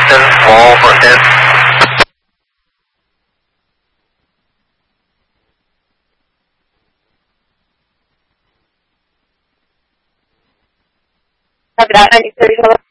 Houston, small for 10. Copy that, 93, hello.